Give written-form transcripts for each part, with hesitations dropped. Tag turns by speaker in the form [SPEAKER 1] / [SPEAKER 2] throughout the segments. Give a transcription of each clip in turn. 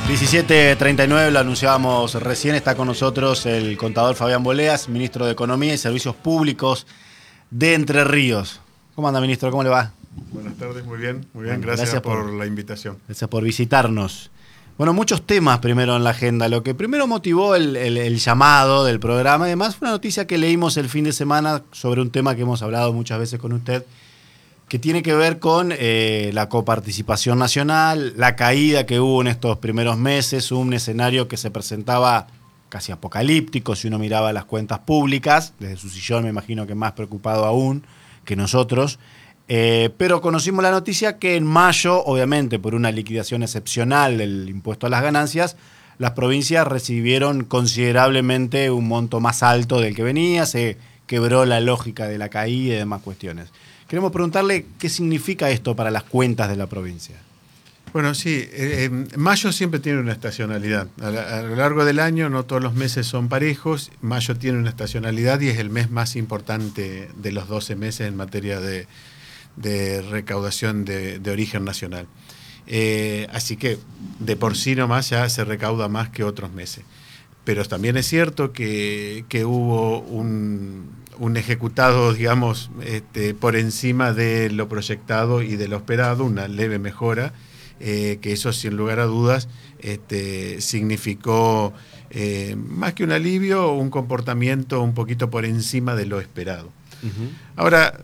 [SPEAKER 1] 17:39, lo anunciábamos recién, está con nosotros el contador Fabián Boleas, ministro de Economía y Servicios Públicos de Entre Ríos. ¿Cómo anda, ministro? ¿Cómo le va?
[SPEAKER 2] Buenas tardes, muy bien. Gracias por la invitación.
[SPEAKER 1] Gracias por visitarnos. Bueno, muchos temas primero en la agenda. Lo que primero motivó el llamado del programa, además, fue una noticia que leímos el fin de semana sobre un tema que hemos hablado muchas veces con usted, que tiene que ver con la coparticipación nacional, la caída que hubo en estos primeros meses, un escenario que se presentaba casi apocalíptico si uno miraba las cuentas públicas, desde su sillón me imagino que más preocupado aún que nosotros, pero conocimos la noticia que en mayo, obviamente por una liquidación excepcional del impuesto a las ganancias, las provincias recibieron considerablemente un monto más alto del que venía, se quebró la lógica de la caída y demás cuestiones. Queremos preguntarle qué significa esto para las cuentas de la provincia.
[SPEAKER 2] Bueno, sí, mayo siempre tiene una estacionalidad. A lo largo del año no todos los meses son parejos. Mayo tiene una estacionalidad y es el mes más importante de los 12 meses en materia de recaudación de origen nacional. Así que de por sí nomás ya se recauda más que otros meses. Pero también es cierto que hubo un ejecutado, digamos, por encima de lo proyectado y de lo esperado, una leve mejora, que eso sin lugar a dudas significó más que un alivio, un comportamiento un poquito por encima de lo esperado. Uh-huh. Ahora,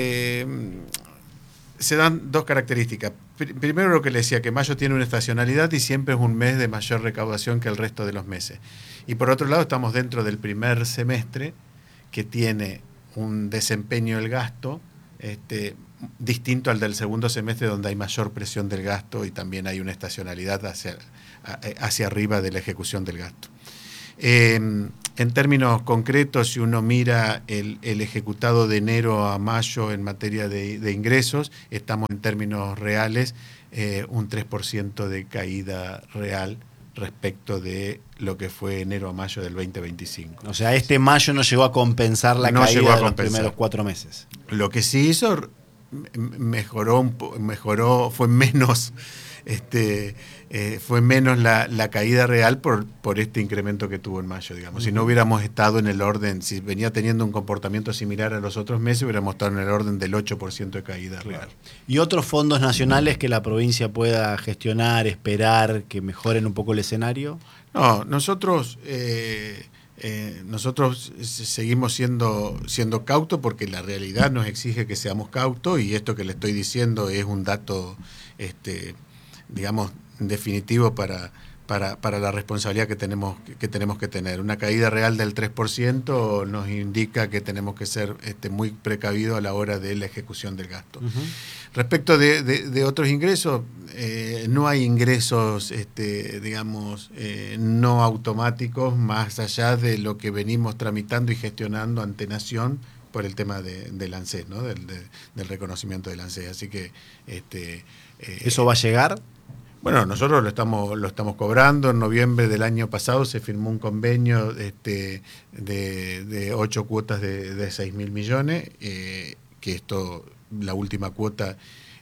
[SPEAKER 2] se dan dos características. Primero lo que le decía, que mayo tiene una estacionalidad y siempre es un mes de mayor recaudación que el resto de los meses. Y por otro lado estamos dentro del primer semestre, que tiene un desempeño del gasto distinto al del segundo semestre, donde hay mayor presión del gasto y también hay una estacionalidad hacia arriba de la ejecución del gasto. En términos concretos, si uno mira el ejecutado de enero a mayo en materia de ingresos, estamos en términos reales un 3% de caída real respecto de lo que fue enero a mayo del 2025.
[SPEAKER 1] O sea, este mayo no llegó a compensar la caída de los primeros 4 meses.
[SPEAKER 2] Lo que sí hizo, mejoró, fue menos... fue menos la caída real por este incremento que tuvo en mayo, digamos. Si no hubiéramos estado en el orden, si venía teniendo un comportamiento similar a los otros meses, hubiéramos estado en el orden del 8% de caída real.
[SPEAKER 1] ¿Y otros fondos nacionales que la provincia pueda gestionar, esperar, que mejoren un poco el escenario?
[SPEAKER 2] No, nosotros seguimos siendo cautos porque la realidad nos exige que seamos cautos y esto que le estoy diciendo es un dato digamos, definitivo para la responsabilidad que tenemos que tener. Una caída real del 3% nos indica que tenemos que ser muy precavidos a la hora de la ejecución del gasto. Uh-huh. Respecto de otros ingresos, no hay ingresos, digamos, no automáticos, más allá de lo que venimos tramitando y gestionando ante Nación por el tema del ANSES, ¿no? del reconocimiento del ANSES. Así que...
[SPEAKER 1] ¿eso va a llegar?
[SPEAKER 2] Bueno, nosotros lo estamos cobrando. En noviembre del año pasado se firmó un convenio de 8 cuotas de 6.000 millones, que la última cuota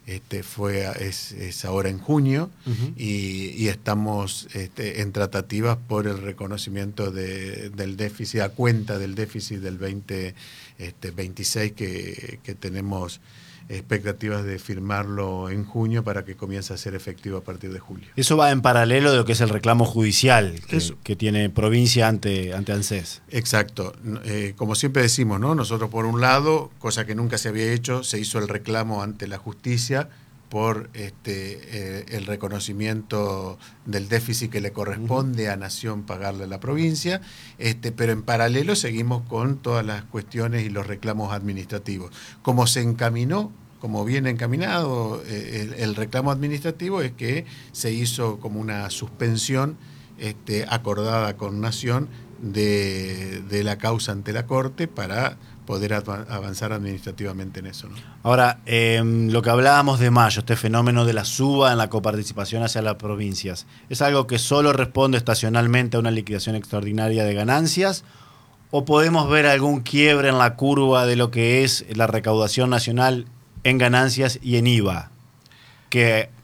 [SPEAKER 2] es ahora en junio. Uh-huh. y estamos en tratativas por el reconocimiento del déficit, a cuenta del déficit del 2026 que tenemos expectativas de firmarlo en junio para que comience a ser efectivo a partir de julio.
[SPEAKER 1] Eso va en paralelo de lo que es el reclamo judicial que tiene provincia ante ANSES.
[SPEAKER 2] Exacto. Como siempre decimos, ¿no? Nosotros por un lado, cosa que nunca se había hecho, se hizo el reclamo ante la justicia por el reconocimiento del déficit que le corresponde a Nación pagarle a la provincia, pero en paralelo seguimos con todas las cuestiones y los reclamos administrativos. Como viene encaminado el reclamo administrativo, es que se hizo como una suspensión acordada con Nación de la causa ante la Corte para poder avanzar administrativamente en eso, ¿no?
[SPEAKER 1] Ahora, lo que hablábamos de mayo, este fenómeno de la suba en la coparticipación hacia las provincias, ¿es algo que solo responde estacionalmente a una liquidación extraordinaria de ganancias? ¿O podemos ver algún quiebre en la curva de lo que es la recaudación nacional en ganancias y en IVA? Que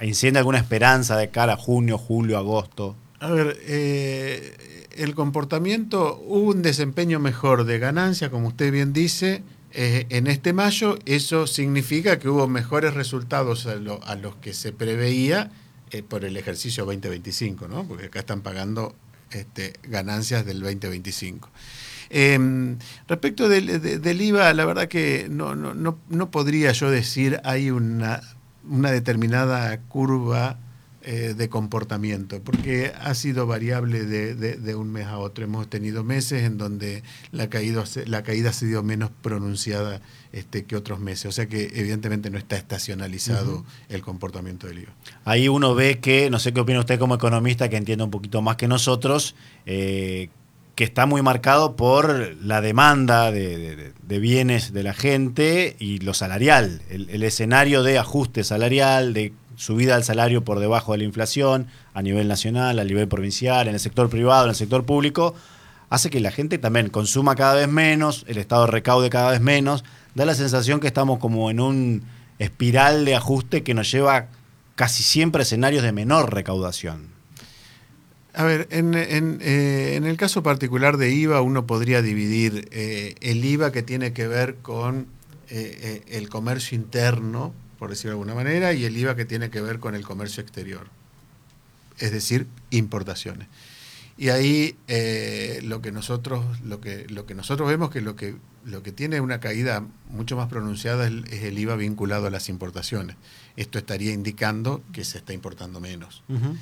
[SPEAKER 1] enciende alguna esperanza de cara a junio, julio, agosto?
[SPEAKER 2] A ver, el comportamiento, hubo un desempeño mejor de ganancia, como usted bien dice, en este mayo. Eso significa que hubo mejores resultados a los que se preveía por el ejercicio 2025, ¿no? Porque acá están pagando ganancias del 2025. Respecto del IVA, la verdad que no podría yo decir hay una determinada curva de comportamiento, porque ha sido variable de un mes a otro. Hemos tenido meses en donde la caída ha sido menos pronunciada que otros meses, o sea que evidentemente no está estacionalizado el comportamiento del IVA.
[SPEAKER 1] Ahí uno ve que, no sé qué opina usted como economista, que entiende un poquito más que nosotros, que está muy marcado por la demanda de bienes de la gente y lo salarial, el escenario de ajuste salarial, de subida del salario por debajo de la inflación a nivel nacional, a nivel provincial, en el sector privado, en el sector público, hace que la gente también consuma cada vez menos, el Estado recaude cada vez menos. Da la sensación que estamos como en un espiral de ajuste que nos lleva casi siempre a escenarios de menor recaudación.
[SPEAKER 2] A ver, en el caso particular de IVA, uno podría dividir el IVA que tiene que ver con el comercio interno, por decirlo de alguna manera, y el IVA que tiene que ver con el comercio exterior, es decir, importaciones. Y ahí lo que nosotros vemos que lo que tiene una caída mucho más pronunciada es el IVA vinculado a las importaciones. Esto estaría indicando que se está importando menos. Uh-huh.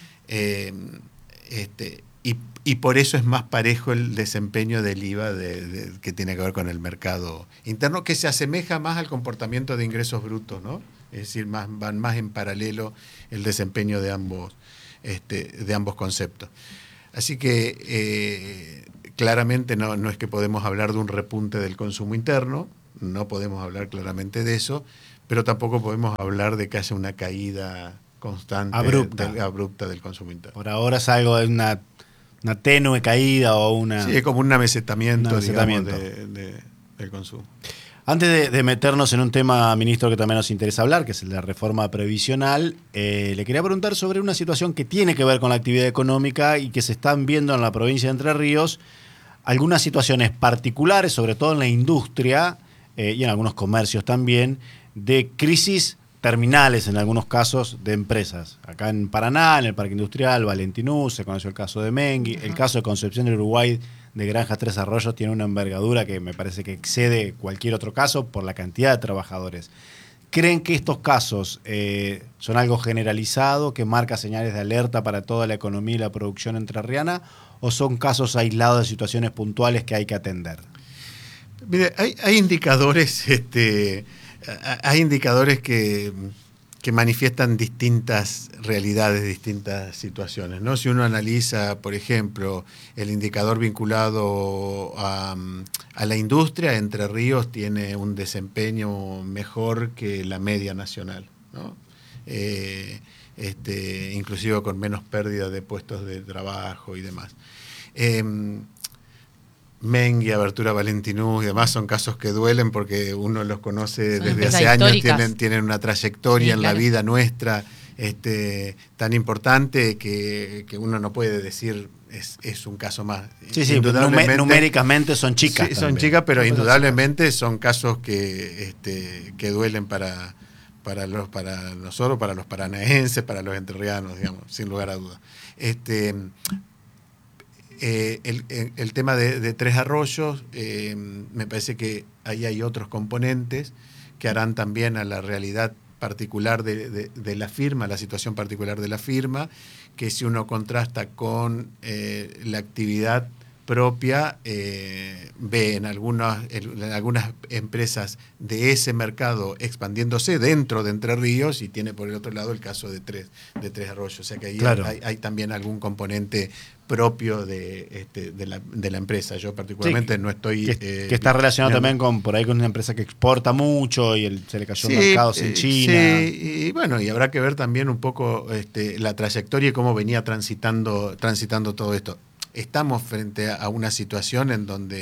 [SPEAKER 2] Y por eso es más parejo el desempeño del IVA que tiene que ver con el mercado interno, que se asemeja más al comportamiento de ingresos brutos, ¿no? Es decir, van más en paralelo el desempeño de ambos conceptos. Así que claramente no es que podemos hablar de un repunte del consumo interno, no podemos hablar claramente de eso, pero tampoco podemos hablar de que haya una caída constante, abrupta del consumo interno.
[SPEAKER 1] Por ahora es algo de una tenue caída o una...
[SPEAKER 2] Sí, es como un amesetamiento, digamos, del consumo.
[SPEAKER 1] Antes de meternos en un tema, ministro, que también nos interesa hablar, que es el de la reforma previsional, le quería preguntar sobre una situación que tiene que ver con la actividad económica y que se están viendo en la provincia de Entre Ríos, algunas situaciones particulares, sobre todo en la industria y en algunos comercios también, de crisis terminales en algunos casos de empresas. Acá en Paraná, en el Parque Industrial Valentinú, se conoció el caso de Mengui, el caso de Concepción del Uruguay de Granja Tres Arroyos tiene una envergadura que me parece que excede cualquier otro caso por la cantidad de trabajadores. ¿Creen que estos casos son algo generalizado, que marca señales de alerta para toda la economía y la producción entrerriana, o son casos aislados de situaciones puntuales que hay que atender?
[SPEAKER 2] Mire, hay indicadores, hay indicadores que manifiestan distintas realidades, distintas situaciones, ¿no? Si uno analiza, por ejemplo, el indicador vinculado a la industria, Entre Ríos tiene un desempeño mejor que la media nacional, ¿no? Inclusive con menos pérdida de puestos de trabajo y demás. Mengui, Abertura Valentinú y demás son casos que duelen porque uno los conoce desde hace años, tienen una trayectoria en la vida nuestra tan importante que uno no puede decir es un caso más.
[SPEAKER 1] Sí, numéricamente son chicas.
[SPEAKER 2] Sí, son chicas, pero indudablemente son casos que duelen para nosotros, para los paranaenses, para los entrerrianos, digamos, sin lugar a dudas. El tema de Tres Arroyos, me parece que ahí hay otros componentes que harán también a la realidad particular de la firma, la situación particular de la firma, que si uno contrasta con la actividad propia, ve en algunas empresas de ese mercado expandiéndose dentro de Entre Ríos, y tiene por el otro lado el caso de Tres Arroyos. O sea que ahí claro, hay también algún componente propio de la empresa. Yo particularmente no estoy...
[SPEAKER 1] Que está relacionado también con una empresa que exporta mucho y se le cayó mercados en China.
[SPEAKER 2] Sí, y bueno, y habrá que ver también un poco la trayectoria y cómo venía transitando todo esto. Estamos frente a una situación en donde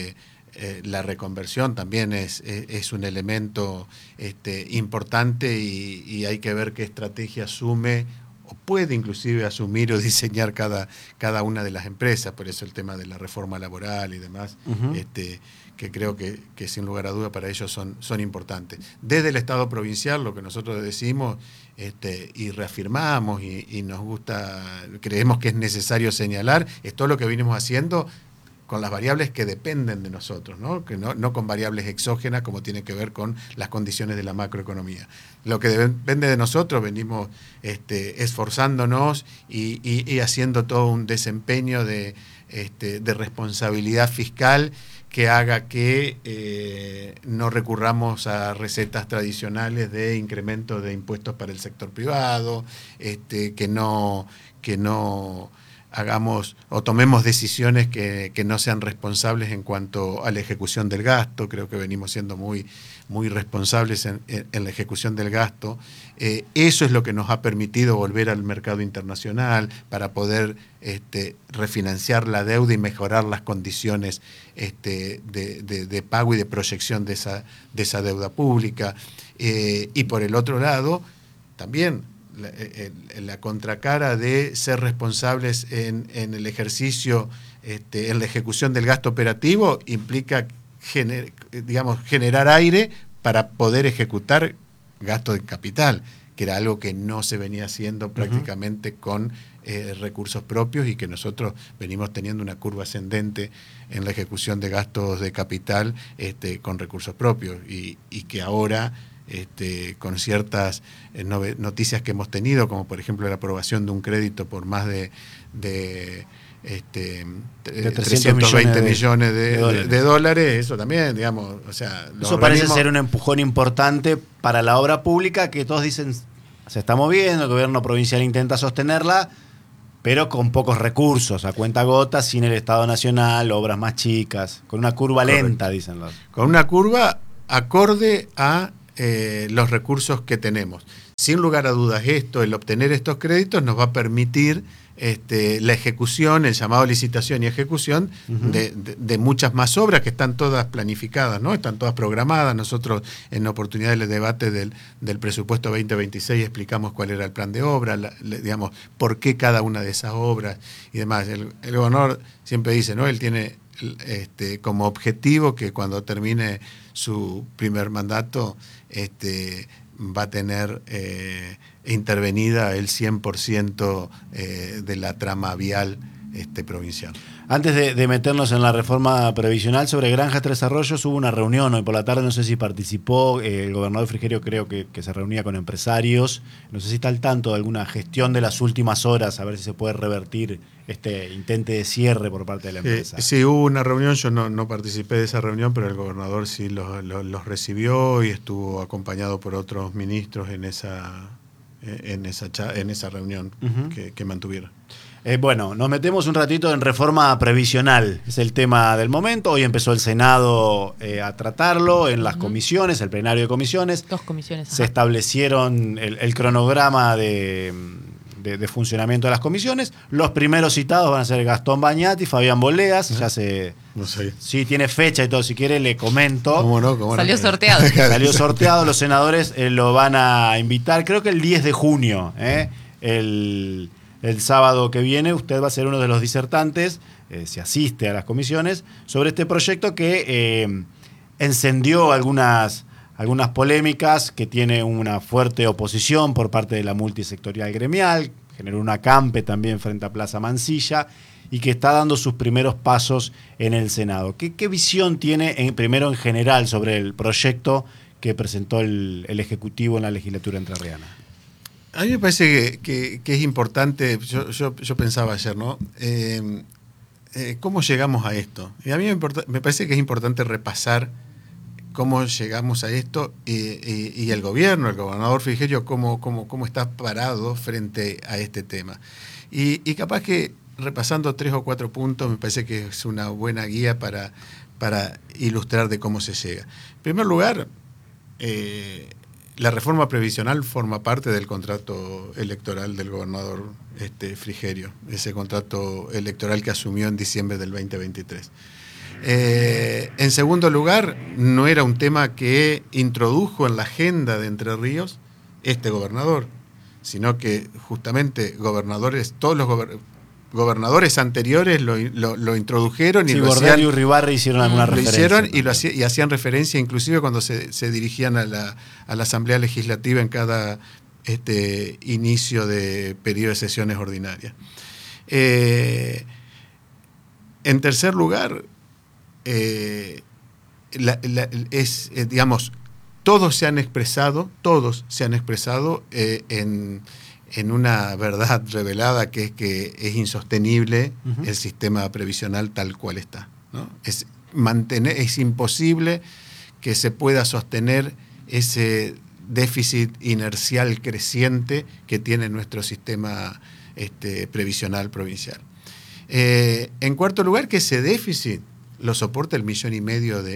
[SPEAKER 2] la reconversión también es un elemento importante y hay que ver qué estrategia asume o puede inclusive asumir o diseñar cada una de las empresas. Por eso el tema de la reforma laboral y demás, que creo que sin lugar a duda para ellos son importantes. Desde el Estado provincial, lo que nosotros decimos y reafirmamos y nos gusta, creemos que es necesario señalar, es todo lo que venimos haciendo con las variables que dependen de nosotros, ¿no? Que no con variables exógenas como tiene que ver con las condiciones de la macroeconomía. Lo que depende de nosotros, venimos esforzándonos y haciendo todo un desempeño de responsabilidad fiscal que haga que no recurramos a recetas tradicionales de incremento de impuestos para el sector privado, que no hagamos o tomemos decisiones que no sean responsables en cuanto a la ejecución del gasto. Creo que venimos siendo muy responsables en la ejecución del gasto. Eso es lo que nos ha permitido volver al mercado internacional para poder refinanciar la deuda y mejorar las condiciones de pago y de proyección de esa deuda pública. Y por el otro lado, también la contracara de ser responsables en el ejercicio, en la ejecución del gasto operativo, implica generar aire para poder ejecutar gasto de capital, que era algo que no se venía haciendo prácticamente con recursos propios y que nosotros venimos teniendo una curva ascendente en la ejecución de gastos de capital con recursos propios y que ahora con ciertas noticias que hemos tenido, como por ejemplo la aprobación de un crédito por más de 320 millones de dólares, eso también, digamos, o sea...
[SPEAKER 1] Eso parece ser un empujón importante para la obra pública, que todos dicen, se está moviendo, el gobierno provincial intenta sostenerla, pero con pocos recursos, a cuentagotas, sin el Estado Nacional, obras más chicas, con una curva lenta, dicen los.
[SPEAKER 2] Con una curva acorde a los recursos que tenemos. Sin lugar a dudas, el obtener estos créditos nos va a permitir la ejecución, el llamado licitación y ejecución de muchas más obras que están todas planificadas, ¿no? Están todas programadas. Nosotros en la oportunidad del debate del presupuesto 2026 explicamos cuál era el plan de obra, digamos, por qué cada una de esas obras y demás. El gobernador siempre dice, ¿no? Él tiene como objetivo que cuando termine su primer mandato va a tener intervenida el 100% de la trama vial provincial.
[SPEAKER 1] Antes de meternos en la reforma previsional sobre Granjas Tres Arroyos, hubo una reunión hoy por la tarde, no sé si participó, el gobernador Frigerio creo que se reunía con empresarios, no sé si está al tanto de alguna gestión de las últimas horas, a ver si se puede revertir este intento de cierre por parte de la empresa.
[SPEAKER 2] Sí, hubo una reunión, yo no participé de esa reunión, pero el gobernador sí los recibió y estuvo acompañado por otros ministros en esa reunión que mantuvieron.
[SPEAKER 1] Bueno, nos metemos un ratito en reforma previsional, es el tema del momento. Hoy empezó el Senado a tratarlo en las comisiones, el plenario de comisiones.
[SPEAKER 3] 2 comisiones.
[SPEAKER 1] Se establecieron el cronograma de funcionamiento de las comisiones. Los primeros citados van a ser Gastón Bañat y Fabián Boleas. Ya se...
[SPEAKER 2] No sé.
[SPEAKER 1] Sí, tiene fecha y todo, si quiere le comento.
[SPEAKER 2] ¿Cómo no?
[SPEAKER 3] Salió sorteado.
[SPEAKER 1] Salió sorteado, los senadores lo van a invitar, creo que el 10 de junio, el sábado que viene, usted va a ser uno de los disertantes, se asiste a las comisiones, sobre este proyecto que encendió algunas polémicas, que tiene una fuerte oposición por parte de la multisectorial gremial, generó un acampe también frente a Plaza Mansilla, y que está dando sus primeros pasos en el Senado. ¿Qué visión tiene, primero en general, sobre el proyecto que presentó el Ejecutivo en la legislatura entrerriana?
[SPEAKER 2] A mí me parece que es importante, yo pensaba ayer, ¿no? ¿Cómo llegamos a esto? Y a mí me parece que es importante repasar cómo llegamos a esto y el gobernador Frigerio, cómo está parado frente a este tema. Y capaz que repasando 3 o 4 puntos me parece que es una buena guía para ilustrar de cómo se llega. En primer lugar, la reforma previsional forma parte del contrato electoral del gobernador Frigerio, ese contrato electoral que asumió en diciembre del 2023. En segundo lugar, no era un tema que introdujo en la agenda de Entre Ríos este gobernador, sino que justamente todos los gobernadores anteriores lo introdujeron y
[SPEAKER 1] sí,
[SPEAKER 2] lo
[SPEAKER 1] Bordel
[SPEAKER 2] hacían,
[SPEAKER 1] y Uribarri hicieron alguna
[SPEAKER 2] lo
[SPEAKER 1] referencia.
[SPEAKER 2] hicieron y hacían referencia inclusive cuando se dirigían a la Asamblea Legislativa en cada inicio de periodo de sesiones ordinarias. En tercer lugar, digamos, todos se han expresado en una verdad revelada, que es que es insostenible el sistema previsional tal cual está, ¿no? Es imposible que se pueda sostener ese déficit inercial creciente que tiene nuestro sistema previsional provincial. En cuarto lugar, que ese déficit lo soporta 1,5 millones